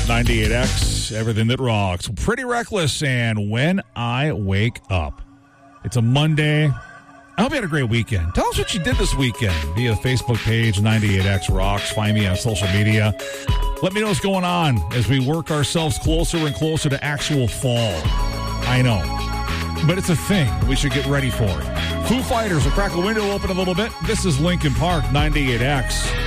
98X, everything that rocks. Pretty Reckless and When I Wake Up. It's a Monday. I hope you had a great weekend. Tell us what you did this weekend via the Facebook page, 98X Rocks. Find me on social media. Let me know what's going on as we work ourselves closer and closer to actual fall. I know, but it's a thing. We should get ready for it. Foo Fighters will crack a window open a little bit. This is Linkin Park, 98X.